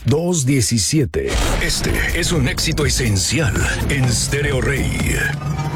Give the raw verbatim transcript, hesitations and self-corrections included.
dos diecisiete. Este es un éxito esencial en Stereo Rey.